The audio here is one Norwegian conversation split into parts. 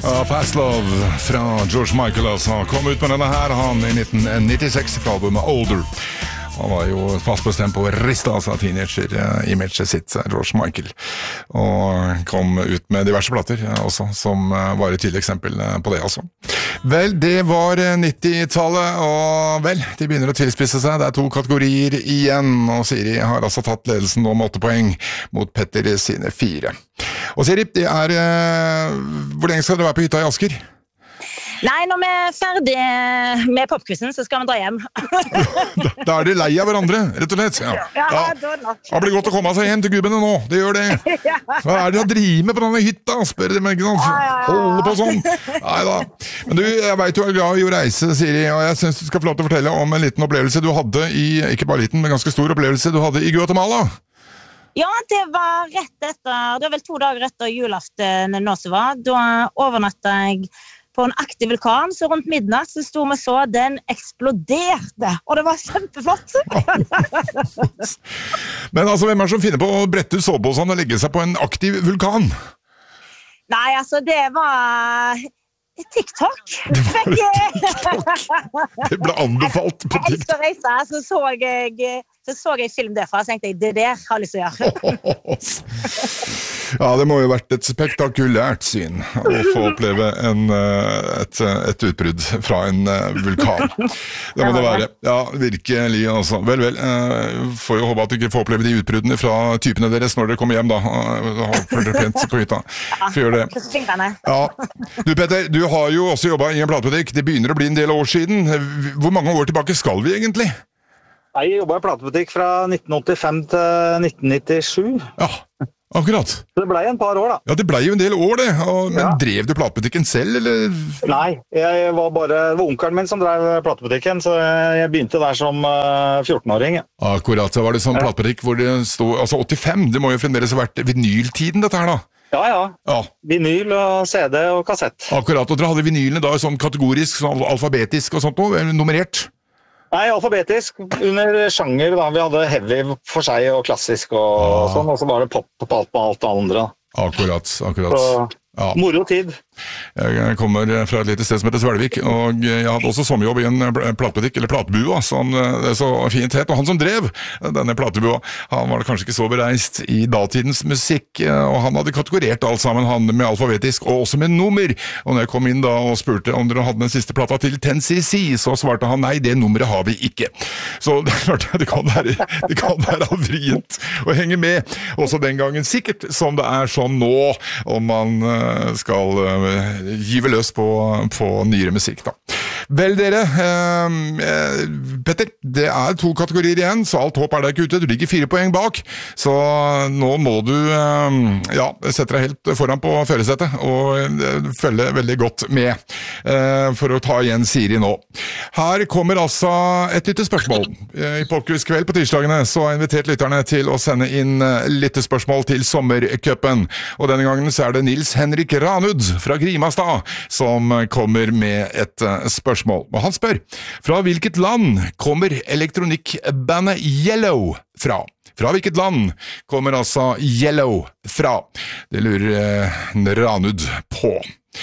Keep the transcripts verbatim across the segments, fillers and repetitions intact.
Ja, Fast Love fra George Michael altså. Kom ut med denne her han i nitten nittiseks fra albumet Older. Han var jo fast bestemt på å riste av seg teenager-imaget sitt, George Michael. Og kom ut med diverse plater også, som var et tydelig eksempel på det altså. Vel, det var nittitallet, og vel, de begynner å tilspisse seg. Det er to kategorier igjen, og Siri har altså tatt ledelsen nå med åtte poeng mot Petter sine fire. Og Siri, det er... Hvor lenge skal du være på hytta i Asker? Nei, når vi er ferdig med popquizen, så skal vi dra hjem. da, da er de lei av hverandre, rett og slett. Ja, ja, ja. Det blir godt å komme seg hjem til gubbene nå, det gjør det. Hva er det å drive med på denne hytta? Spør dem, ikke sant? Ja, ja, ja. Holde på sånn. Neida. Men du, jeg vet du er glad i å reise, Siri, og jeg synes du skal få lov til å fortelle om en liten opplevelse du hadde i, ikke bare liten, men ganske stor opplevelse du hadde i Guatemala. Ja, det var rett etter, det var vel to dager etter julaften nå som var. Da overnattet jeg på en aktiv vulkan, så rundt midnatt så sto vi så, den eksploderte, og det var kjempeflott. Men altså, hvem er det som finner på å brette ut soveposen og legge seg på en aktiv vulkan? Nei, altså, det var TikTok. Det var TikTok. Det ble anbefalt på TikTok. Jeg elsker å reise, så så jeg, så så jeg film derfra, så tenkte jeg, det der har jeg lyst til å gjøre. Ja, det må jo ha vært et spektakulært syn å få oppleve en, et, et utbrudd fra en vulkan. Det må det være. Ja, virkelig altså. Vel, vel, får jo håpe at du ikke får oppleve de utbruddene fra typene deres når dere kommer hjem da. Følg dere pent på hytta. For gjør det. Ja. Du Petter, du har jo også jobbet i en platebutikk. Det begynner å bli en del år siden. Hvor mange år tilbake skal vi egentlig? Jeg jobbet i platebutikk fra nitten åttifem til nitten nittisju. Ja, akkurat. Det ble en par år da. Ja, det ble jo en del år det. Og, men ja. Drev du platebutikken selv, eller? Nei, jeg var bare, det var onkelen min som drev platebutikken, så jeg begynte der som fjortenåring. Ja. Akkurat, så var det sånn platebutikk hvor det stod, altså åttifem, det må jo fremdeles ha vært vinyltiden dette her da. Ja, ja, ja. Vinyl og C D og kassett. Akkurat, og dere hadde vinylene da sånn kategorisk, sånn alfabetisk og sånt noe, nummerert? Nei, alfabetisk, under sjanger da, vi hadde heavy for seg og klassisk og ah. sånn, og så var det pop på alt på alt det andre. Akkurat, akkurat. Så, ja. Moro tid. Jeg kommer fra et lite sted som heter Svelvik, og jeg hadde også sommerjobb i en platebutikk, eller platebua, som det så fint het, og han som drev denne platebua, han var kanskje ikke så bereist i datidens musikk, og han hadde kategorert alt sammen, han med alfabetisk, og også med nummer, og når jeg kom inn da og spurte om dere hadde den siste plata til ten C C, så svarte han, nei, det nummeret har vi ikke. Så det er klart, det kan være, det kan være vrient å henge med, også den gangen sikkert, som det er sånn nå, om man skal gyve løs på, på nyere musikk da. Vel dere, eh, Petter, det er to kategorier igjen, så alt håp er der ikke ute, du ligger fire poeng bak, så nå må du eh, ja, sette deg helt foran på førersetet og eh, følge veldig godt med eh, for å ta igjen Siri nå. Her kommer altså et lyttespørsmål. I Popquiz-kveld på tirsdagene så har jeg invitert lytterne til å sende inn lyttespørsmål til sommercupen, og denne gangen så er det Nils Henrik Ranud fra Grimastad som kommer med et spørsmål. Og han spør, fra hvilket land kommer elektronikkbandet Yellow fra? Fra hvilket land kommer altså Yellow fra? Det lurer Ranud på.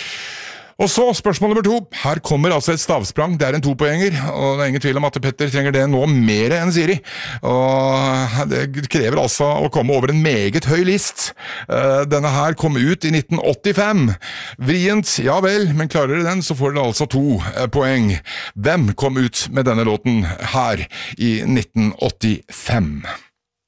Og så spørsmål nummer to. Her kommer altså et stavsprang. Det er en topoenger, og det er ingen tvil om at Petter trenger det nå mer enn Siri. Og det krever altså å komme over en meget høy list. Denne her kom ut i nitten åttifem. Vrient, ja vel, men klarer dere den, så får dere altså to poeng. Hvem kom ut med denne låten her i nitten åttifem?